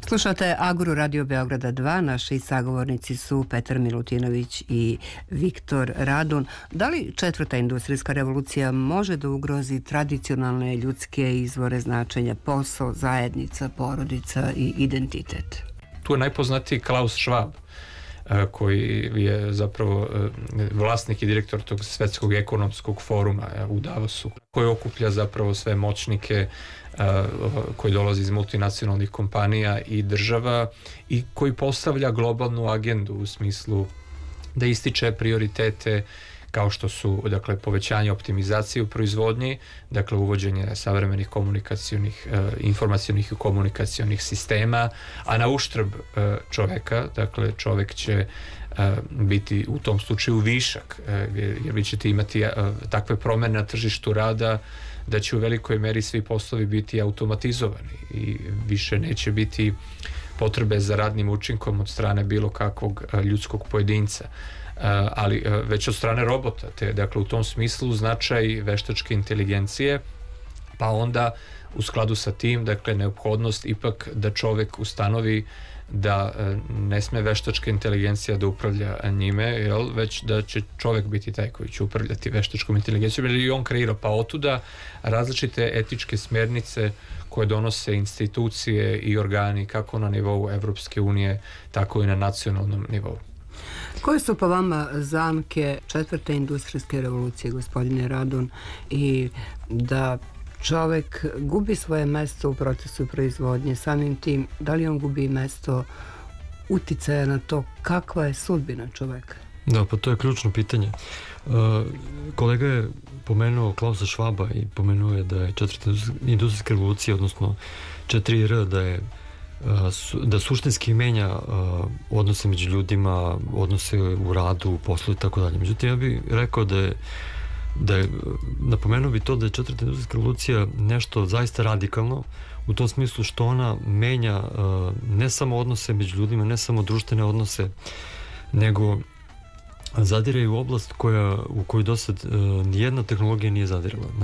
Slušate Agru Radio Beograda 2. Naši sagovornici su Petar Milutinović i Viktor Radun. Da li četvrta industrijska revolucija može da ugrozi tradicionalne ljudske izvore značenja, posao, zajednica, porodica i identitet? Tu je najpoznatiji Klaus Schwab, koji je zapravo vlasnik i direktor tog svetskog ekonomskog foruma u Davosu, koji okuplja zapravo sve moćnike koji dolaze iz multinacionalnih kompanija i država i koji postavlja globalnu agendu u smislu da ističe prioritete kao što su, dakle, povećanje optimizacije u proizvodnji, dakle, uvođenje savremenih komunikacionih, informacionih i komunikacionih sistema, a na uštrb čoveka, dakle, čovek će biti u tom slučaju višak, jer vi ćete imati takve promene na tržištu rada da će u velikoj meri svi poslovi biti automatizovani i više neće biti potrebe za radnim učinkom od strane bilo kakvog ljudskog pojedinca, ali već od strane robota. Dakle, u tom smislu značaj veštačke inteligencije, pa onda u skladu sa tim, dakle, neophodnost ipak da čovek ustanovi da ne sme veštačka inteligencija da upravlja njime, već da će čovek biti taj koji će upravljati veštačkom inteligencijom, jer i on kreira, pa otuda različite etičke smjernice koje donose institucije i organi kako na nivou Evropske unije, tako i na nacionalnom nivou. Koje su po vama zamke četvrte industrijske revolucije, gospodine Radun, i da čovek gubi svoje mesto u procesu proizvodnje, samim tim, da li on gubi mesto uticaja na to kakva je sudbina čoveka? Da, pa to je ključno pitanje. Kolega je pomenuo Klausa Schwaba i pomenuo je da je četvrta industrijska revolucija, odnosno 4R, da suštinski menja odnose među ljudima, odnose u radu, u poslu i tako dalje. Međutim, ja bih rekao napomenuo bi to da je četvrta industrijska revolucija nešto zaista radikalno, u tom smislu što ona menja ne samo odnose među ljudima, ne samo društvene odnose, nego zadire u oblast u koju dosad nijedna tehnologija nije zadirala.